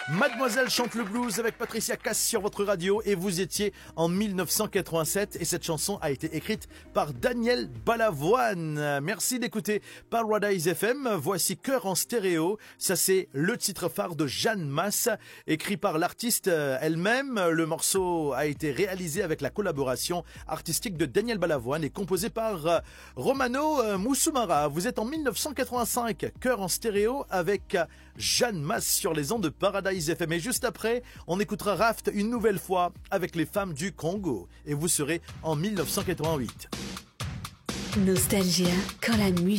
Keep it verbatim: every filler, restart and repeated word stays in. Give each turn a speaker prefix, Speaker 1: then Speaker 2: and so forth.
Speaker 1: Mademoiselle chante le blues avec Patricia Cass sur votre radio et vous étiez en mille neuf cent quatre-vingt-sept et cette chanson a été écrite par Daniel Balavoine. Merci d'écouter Paradise F M. Voici Cœur en stéréo. Ça c'est le titre phare de Jeanne Masse, écrit par l'artiste elle-même. Le morceau a été réalisé avec la collaboration artistique de Daniel Balavoine et composé par Romano Moussumara. Vous êtes en mille neuf cent quatre-vingt-cinq, Cœur en stéréo avec Jeanne Masse sur les ondes de Paradise F M. Et juste après, on écoutera Raft une nouvelle fois avec les femmes du Congo. Et vous serez en mille neuf cent quatre-vingt-huit.
Speaker 2: Nostalgia, quand la musique